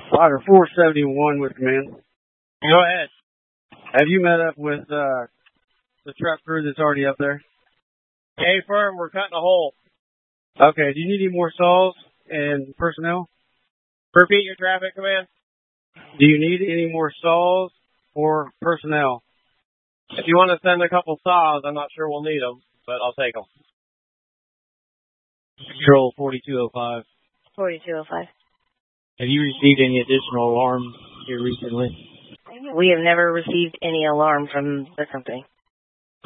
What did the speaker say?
Spotter 471 with command. Go ahead. Have you met up with the truck crew that's already up there? Hey, firm, we're cutting a hole. Okay, do you need any more saws and personnel? Repeat your traffic command. Do you need any more saws or personnel? If you want to send a couple saws, I'm not sure we'll need them, but I'll take them. Control 4205. 4205. Have you received any additional alarms here recently? We have never received any alarm from the company.